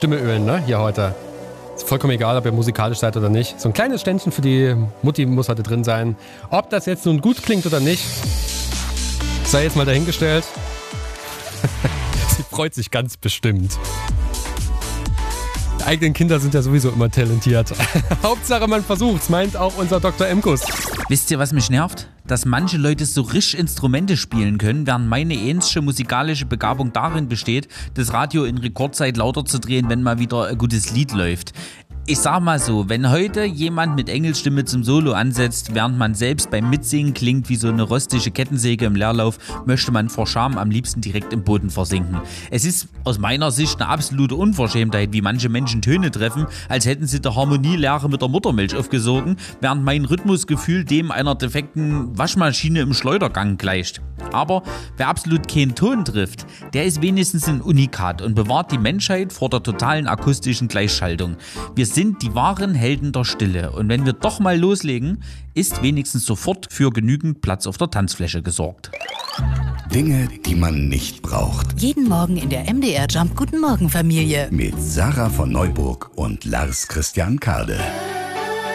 Stimme ölen, ne? Hier heute. Ist vollkommen egal, ob ihr musikalisch seid oder nicht. So ein kleines Ständchen für die Mutti muss heute drin sein. Ob das jetzt nun gut klingt oder nicht, sei jetzt mal dahingestellt. Sie freut sich ganz bestimmt. Die eigenen Kinder sind ja sowieso immer talentiert. Hauptsache man versucht's, meint auch unser Dr. Emkus. Wisst ihr, was mich nervt? Dass manche Leute so richtig Instrumente spielen können, während meine ähnliche musikalische Begabung darin besteht, das Radio in Rekordzeit lauter zu drehen, wenn mal wieder ein gutes Lied läuft. Ich sag mal so, wenn heute jemand mit Engelsstimme zum Solo ansetzt, während man selbst beim Mitsingen klingt wie so eine rostige Kettensäge im Leerlauf, möchte man vor Scham am liebsten direkt im Boden versinken. Es ist aus meiner Sicht eine absolute Unverschämtheit, wie manche Menschen Töne treffen, als hätten sie der Harmonielehre mit der Muttermilch aufgesogen, während mein Rhythmusgefühl dem einer defekten Waschmaschine im Schleudergang gleicht. Aber wer absolut keinen Ton trifft, der ist wenigstens ein Unikat und bewahrt die Menschheit vor der totalen akustischen Gleichschaltung. Wir sind die wahren Helden der Stille und wenn wir doch mal loslegen, ist wenigstens sofort für genügend Platz auf der Tanzfläche gesorgt. Dinge, die man nicht braucht. Jeden Morgen in der MDR Jump Guten Morgen Familie. Mit Sarah von Neuburg und Lars Christian Kade.